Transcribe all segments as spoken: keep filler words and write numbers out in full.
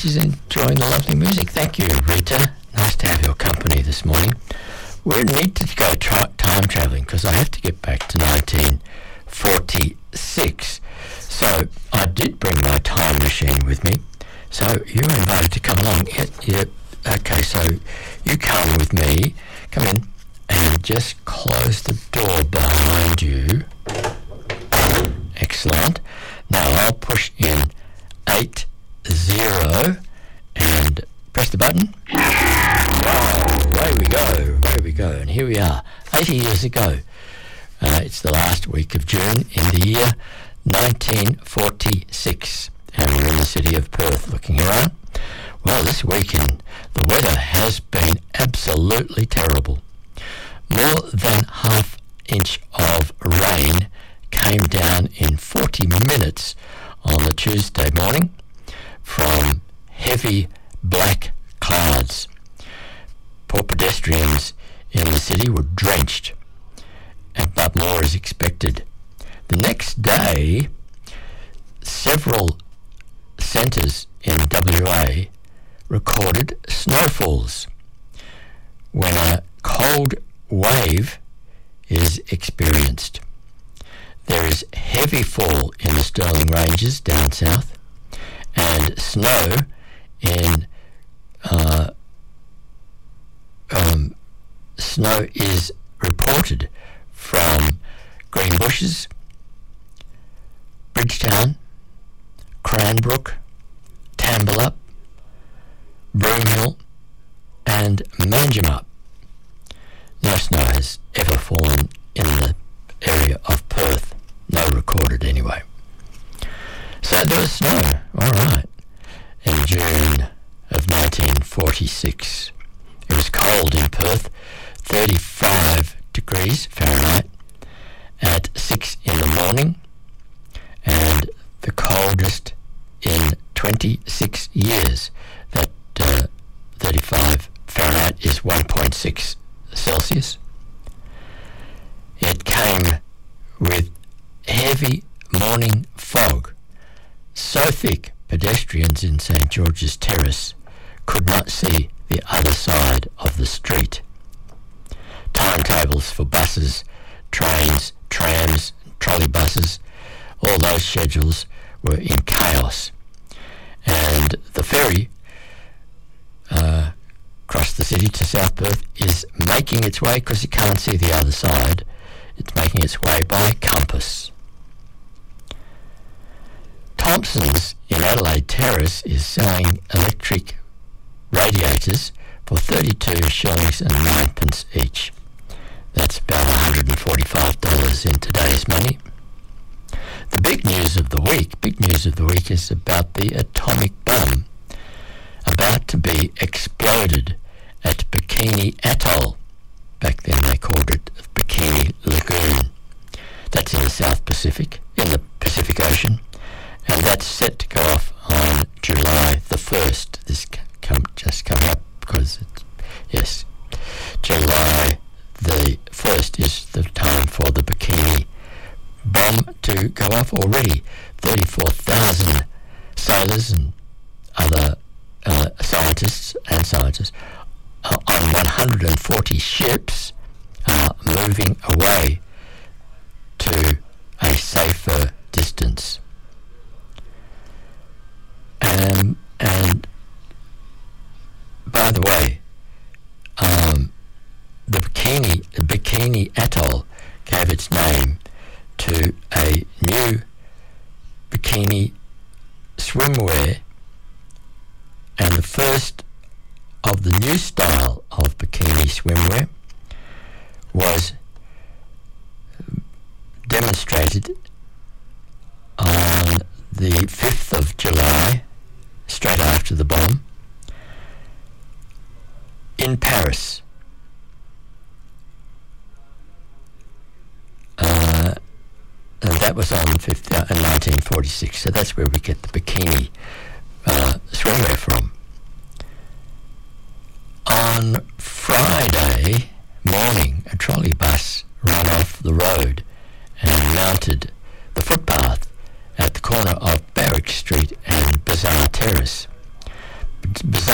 she's enjoying the lovely music. Thank you, Rita. Nice to have your company this morning. We need to go tra- time travelling because I have to get back to nineteen forty-six. So I did bring my time machine with me. So you're invited to come along. Yeah, yeah. Okay, so you come with me. Come in and just close the door behind you. Excellent. Now I'll push in eight zero and press the button. Wow, away we go, away we go. And here we are, eighty years ago. Uh, it's the last week of June in the year nineteen forty-six. And we're in the city of Perth looking around. Well, this weekend the weather has been absolutely terrible. More than half inch of rain came down in forty minutes on the Tuesday morning from heavy black clouds. Poor pedestrians in the city were drenched, and but more is expected. The next day, several centres in W A recorded snowfalls. When a cold wave is experienced, there is heavy fall in the Stirling Ranges down south, and snow in uh, um, snow is reported from Greenbushes, Bridgetown, Cranbrook, Tambalup, Broomhill and Manjimup. No snow has ever fallen in the area of Perth. No recorded anyway. So there was snow, alright, in June of nineteen forty-six. It was cold in Perth, thirty-five degrees Fahrenheit at six in the morning, and the coldest in twenty-six years. That uh, thirty-five Fahrenheit is one point six Celsius. It came with heavy morning fog, so thick pedestrians in St George's Terrace could not see the other side of the street. Timetables for buses, trains, trams, trolley buses, all those schedules were in chaos. And the ferry uh, across the city to South Perth is making its way, because it can't see the other side, it's making its way by compass. Thompson's in Adelaide Terrace is selling electric radiators for thirty-two shillings and ninepence each. That's about one hundred forty-five dollars in today's money. The big news of the week, big news of the week is about the atomic bomb about to be exploded at Bikini Atoll. Back then they called it Bikini Lagoon. That's in the South Pacific, in the Pacific Ocean, and that's set to go off on July the first. This come, just coming up because it's, yes, July the first is the time for the Bikini bomb to go off. Already thirty-four thousand sailors and other uh, scientists and scientists uh, on one hundred forty ships are moving away to a safer distance. Um, and by the way, um, the Bikini, the Bikini Atoll gave its name to a new bikini swimwear, and the first of the new style of bikini swimwear was demonstrated on the fifth of July, straight after the bomb, in Paris. Uh, and that was on fifth, uh, nineteen forty-six, so that's where we get the bikini uh, swimwear from. On Friday morning, a trolley bus ran off the road and mounted the footpath at the corner of Barrack Street and Bazaar Terrace.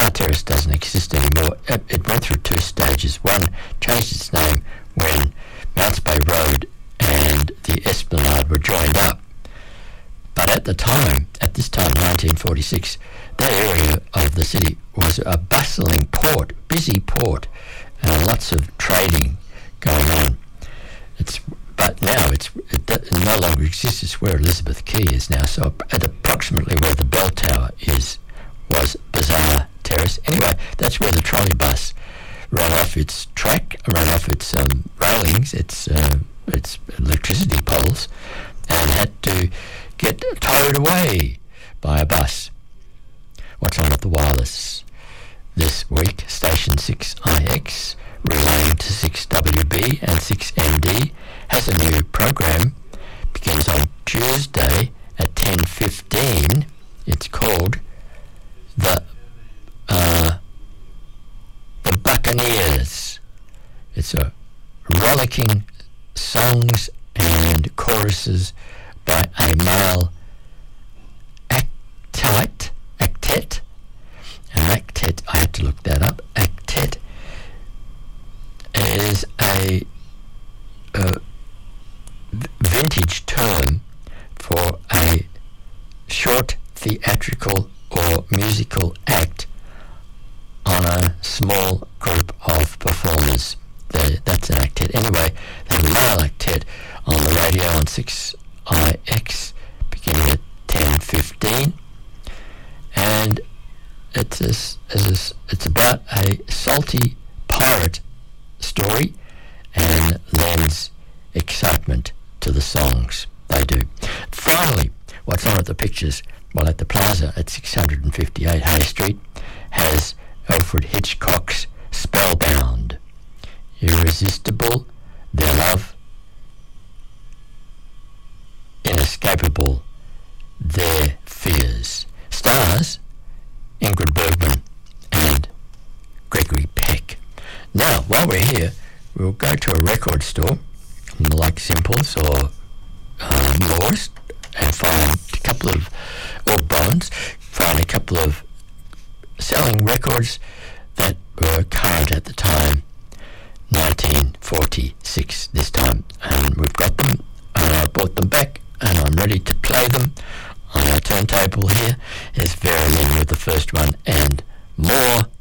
Bazaar Terrace doesn't exist anymore. It, it went through two stages. One changed its name when Mounts Bay Road and the Esplanade were joined up. But at the time, at this time, nineteen forty-six, that area of the city was a bustling port, busy port, and lots of trading going on. It's but now it's it, it no longer exists. It's where Elizabeth Quay is now. So at approximately where the bell tower is was Bazaar Terrace. Anyway, that's where the trolley bus ran off its track, ran off its um, railings, its uh, its electricity poles, and had to get towed away by a bus. What's on at the wireless this week? Station six I X relaying to six W B and six N D has a new program. Begins on Tuesday at ten fifteen. It's called the uh, the Buccaneers. It's a rollicking songs and choruses by a male actite, actet, and actet, I had to look that up, actet is a, a vintage term for a short theatrical or musical act on a small group of performers. The, that's an actet. Anyway, there's a male actet on the radio on six I X beginning at ten fifteen, and it's a, it's, a, it's about a salty pirate story and lends excitement to the songs they do. Finally, what's on at the pictures? Well, at the Plaza at six fifty-eight Hay Street has Alfred Hitchcock's Spellbound. Irresistible, their love, inescapable, their fears. Stars Ingrid Bergman and Gregory Peck. Now, while we're here, we'll go to a record store like Simples or um, Laws and find a couple of, or Bones, find a couple of selling records that were current at the time, nineteen forty-six this time, and we've got them, and I bought them back, and I'm ready to play them on our turntable here. Is Vera Lynn with the first one, and More